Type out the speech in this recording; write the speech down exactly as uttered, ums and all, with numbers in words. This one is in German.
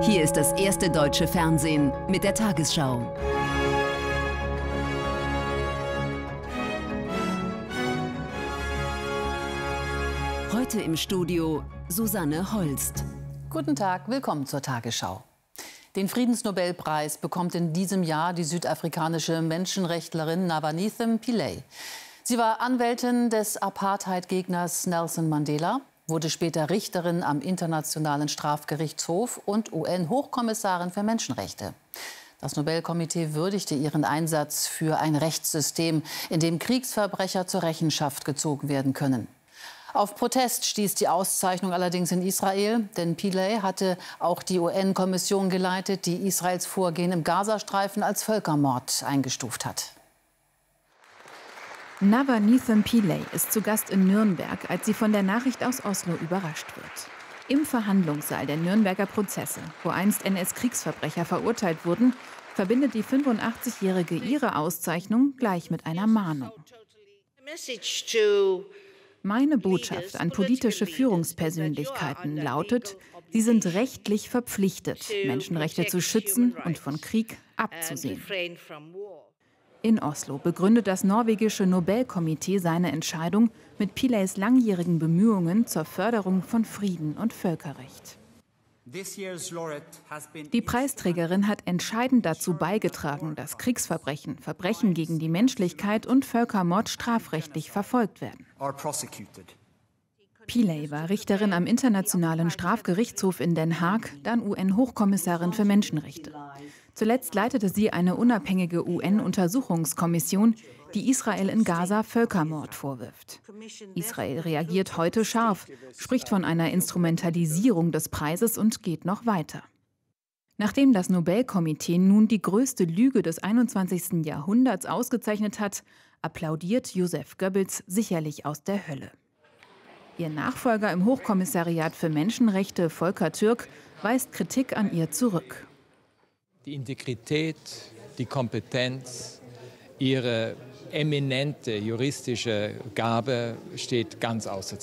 Hier ist das erste deutsche Fernsehen mit der Tagesschau. Heute im Studio Susanne Holst. Guten Tag, willkommen zur Tagesschau. Den Friedensnobelpreis bekommt in diesem Jahr die südafrikanische Menschenrechtlerin Nabanitha Pillay. Sie war Anwältin des Apartheid-Gegners Nelson Mandela, wurde später Richterin am Internationalen Strafgerichtshof und U N-Hochkommissarin für Menschenrechte. Das Nobelkomitee würdigte ihren Einsatz für ein Rechtssystem, in dem Kriegsverbrecher zur Rechenschaft gezogen werden können. Auf Protest stieß die Auszeichnung allerdings in Israel, denn Pillay hatte auch die U N-Kommission geleitet, die Israels Vorgehen im Gazastreifen als Völkermord eingestuft hat. Nabanitha Pillay ist zu Gast in Nürnberg, als sie von der Nachricht aus Oslo überrascht wird. Im Verhandlungssaal der Nürnberger Prozesse, wo einst N S-Kriegsverbrecher verurteilt wurden, verbindet die fünfundachtzigjährige ihre Auszeichnung gleich mit einer Mahnung. Meine Botschaft an politische Führungspersönlichkeiten lautet, sie sind rechtlich verpflichtet, Menschenrechte zu schützen und von Krieg abzusehen. In Oslo begründet das norwegische Nobelkomitee seine Entscheidung mit Pillays langjährigen Bemühungen zur Förderung von Frieden und Völkerrecht. Die Preisträgerin hat entscheidend dazu beigetragen, dass Kriegsverbrechen, Verbrechen gegen die Menschlichkeit und Völkermord strafrechtlich verfolgt werden. Pillay war Richterin am Internationalen Strafgerichtshof in Den Haag, dann U N-Hochkommissarin für Menschenrechte. Zuletzt leitete sie eine unabhängige U N-Untersuchungskommission, die Israel in Gaza Völkermord vorwirft. Israel reagiert heute scharf, spricht von einer Instrumentalisierung des Preises und geht noch weiter. Nachdem das Nobelkomitee nun die größte Lüge des einundzwanzigsten Jahrhunderts ausgezeichnet hat, applaudiert Joseph Goebbels sicherlich aus der Hölle. Ihr Nachfolger im Hochkommissariat für Menschenrechte, Volker Türk, weist Kritik an ihr zurück. Die Integrität, die Kompetenz, ihre eminente juristische Gabe steht ganz außer